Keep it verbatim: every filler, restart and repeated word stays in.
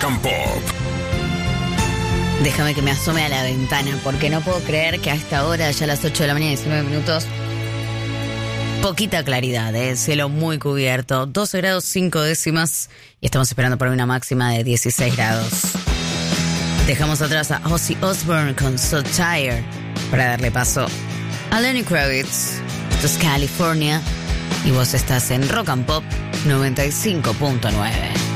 and Pop. Déjame que me asome a la ventana, porque no puedo creer que a esta hora, ya a las ocho de la mañana y diecinueve minutos, poquita claridad, ¿eh? Cielo muy cubierto, doce grados cinco décimas, y estamos esperando por una máxima de dieciséis grados. Dejamos atrás a Ozzy Osbourne con So Tired para darle paso a Lenny Kravitz. Esto es California y vos estás en Rock and Pop noventa y cinco punto nueve.